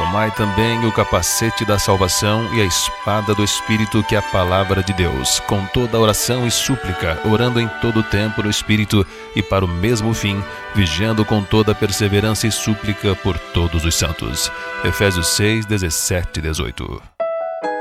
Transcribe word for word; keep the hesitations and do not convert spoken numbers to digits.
Tomai também o capacete da salvação e a espada do Espírito, que é a palavra de Deus, com toda oração e súplica, orando em todo o tempo no Espírito e para o mesmo fim, vigiando com toda perseverança e súplica por todos os santos. Efésios seis, dezessete e dezoito.